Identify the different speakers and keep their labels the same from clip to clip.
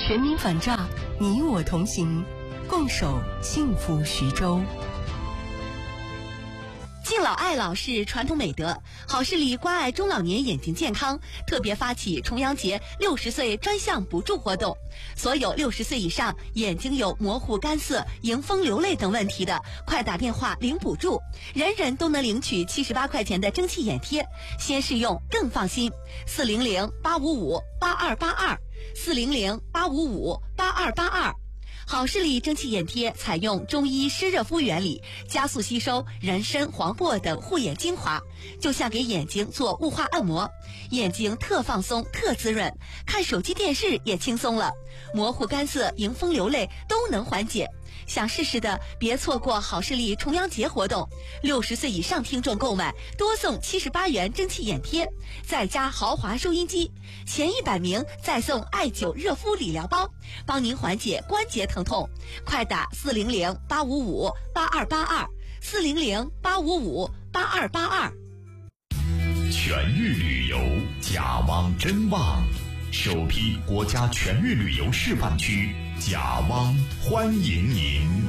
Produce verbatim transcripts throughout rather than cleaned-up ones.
Speaker 1: 全民反诈，你我同行，共守幸福徐州。
Speaker 2: 敬老爱老是传统美德，好视力关爱中老年眼睛健康，特别发起重阳节六十岁专项补助活动。所有六十岁以上眼睛有模糊、干涩、迎风流泪等问题的，快打电话领补助，人人都能领取七十八块钱的蒸汽眼贴，先试用更放心。四零零八五五八二八二，四零零八五五八二八二。好视力蒸汽眼贴采用中医湿热敷原理，加速吸收人参、黄柏等护眼精华，就像给眼睛做雾化按摩，眼睛特放松、特滋润，看手机电视也轻松了，模糊、干涩、迎风流泪都能缓解。想试试的别错过好视力重阳节活动，六十岁以上听众购买多送七十八元蒸汽眼贴，再加豪华收音机，前一百名再送艾灸热敷理疗包，帮您缓解关节疼痛。快打四零零八五五八二八二，四零零八五五八二八二。
Speaker 3: 全域旅游甲汪真旺，首批国家全域旅游示范区，甲汪欢迎您。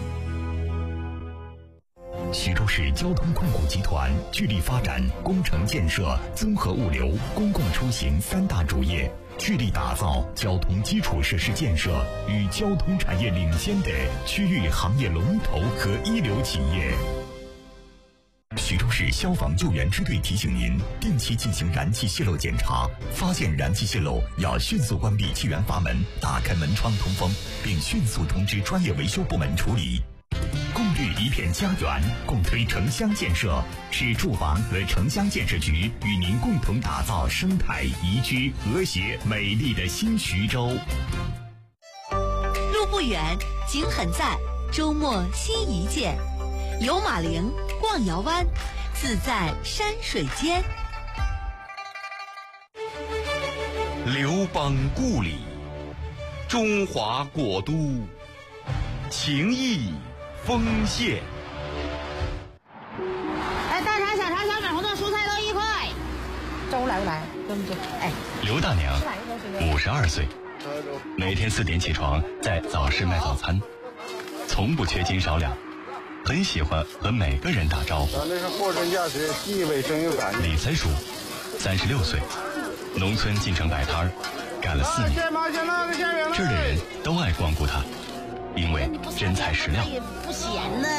Speaker 3: 徐州市交通控股集团聚力发展工程建设、综合物流、公共出行三大主业，聚力打造交通基础设施建设与交通产业领先的区域行业龙头和一流企业。徐州市消防救援支队提醒您，定期进行燃气泄漏检查，发现燃气泄漏要迅速关闭气源阀门，打开门窗通风，并迅速通知专业维修部门处理。共绿一片家园，共推城乡建设，市住房和城乡建设局与您共同打造生态宜居、和谐、美丽的新徐州。
Speaker 2: 路不远，景很在，周末新一见，游马陵，逛窑湾，自在山水间。
Speaker 4: 刘邦故里，中华国都，情谊丰县。
Speaker 5: 哎，大肠、小肠、小粉红的蔬菜都一块。粥来不来？对不对？哎，
Speaker 6: 刘大娘，五十二岁，每天四点起床，在早市卖早餐，从不缺斤少两，很喜欢和每个人打招呼。
Speaker 7: 咱这是货真价实，既卫生又干净。
Speaker 6: 李三叔，三十六岁，农村进城摆摊儿，干了四年。这儿的人都爱光顾他，因为真材实料。
Speaker 5: 也不咸呢。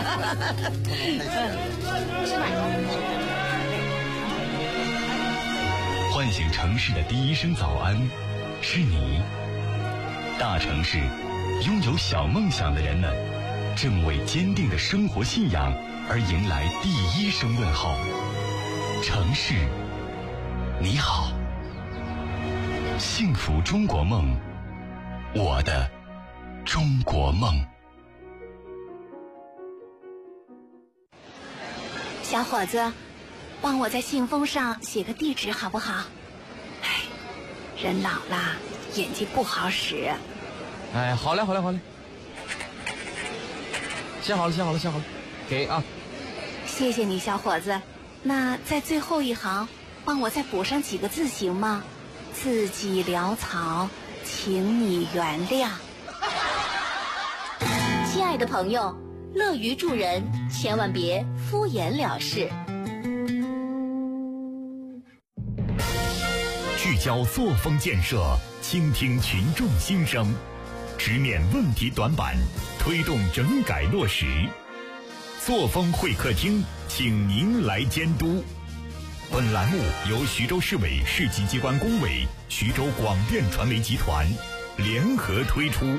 Speaker 6: 唤醒城市的第一声早安，是你。大城市拥有小梦想的人们，正为坚定的生活信仰而迎来第一声问候。城市，你好。幸福中国梦，我的中国梦。
Speaker 8: 小伙子，帮我在信封上写个地址好不好？哎，人老了，眼睛不好使。
Speaker 9: 哎，好嘞，好嘞，好嘞。写好了，写好了，写好了，给啊！
Speaker 8: 谢谢你，小伙子。那在最后一行，帮我再补上几个字行吗？字迹潦草，请你原谅。亲爱的朋友，乐于助人，千万别敷衍了事。
Speaker 3: 聚焦作风建设，倾听群众心声，直面问题短板，推动整改落实。作风会客厅，请您来监督。本栏目由徐州市委市级机关工委、徐州广电传媒集团联合推出。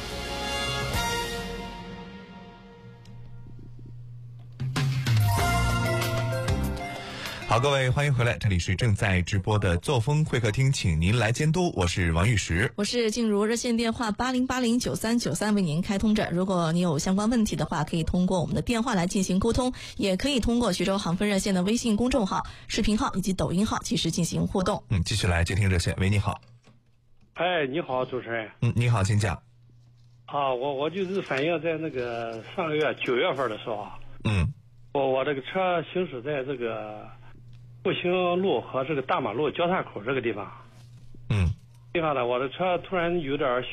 Speaker 10: 好，各位欢迎回来，这里是正在直播的作风会客厅，请您来监督，我是王玉石，
Speaker 11: 我是静茹。热线电话八零八零九三九三为您开通着，如果你有相关问题的话，可以通过我们的电话来进行沟通，也可以通过徐州航分热线的微信公众号、视频号以及抖音号及时进行互动。
Speaker 10: 嗯，继续来接听热线。喂，你好。
Speaker 12: 哎，你好，主持人。
Speaker 10: 嗯，你好，请讲。
Speaker 12: 啊，我我就是反映在那个上个月九月份的时候啊，
Speaker 10: 嗯，
Speaker 12: 我我这个车行驶在这个复兴路和这个大马路交叉口这个地方，
Speaker 10: 嗯，
Speaker 12: 地方呢，我的车突然有点